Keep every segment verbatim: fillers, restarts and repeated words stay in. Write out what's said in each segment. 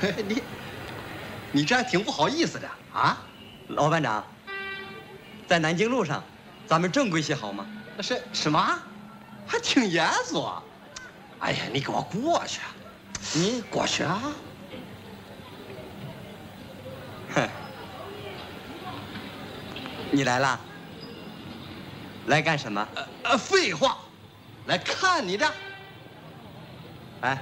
你，你这还挺不好意思的啊， 老班长，在南京路上，咱们正规些好吗？ 是什么？还挺严肃啊！哎呀，你给我过去，你过去啊！ 哼，你来啦？来干什么？ 呃呃，废话，来看你的。 哎，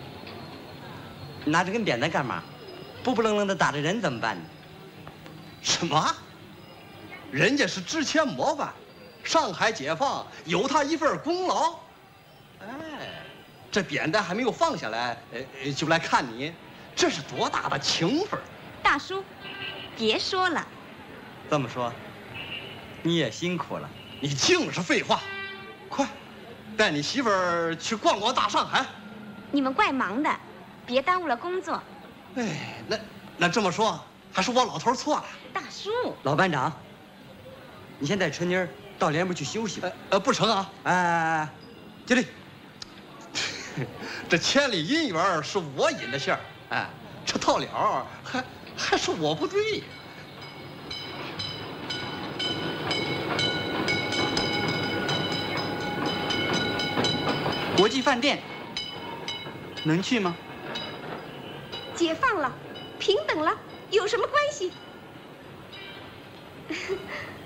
拿这根扁担干嘛？不不愣愣的打着人怎么办呢？ 什么？人家是之前模范，上海解放有他一份功劳。哎，这扁担还没有放下来，呃，就来看你，这是多大的情分！ 大叔，别说了。 这么说，你也辛苦了。 你净是废话，快，带你媳妇儿去逛逛大上海。 你们怪忙的，别耽误了工作。 哎，那那这么说，还是我老头错了。 大叔， 老班长，你先带春妮儿到连部去休息吧。 呃呃，不成啊！ 哎哎哎，经理， 这千里姻缘是我引的线儿，哎，这到了还还是我不对。 国际饭店能去吗？ 解放了，平等了，有什么关系？